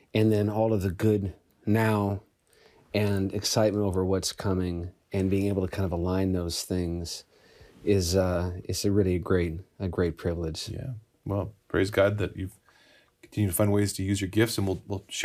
and then all of the good now and excitement over what's coming, and being able to kind of align those things is a really great privilege. Yeah. Well, praise God that you've continued to find ways to use your gifts, and we'll share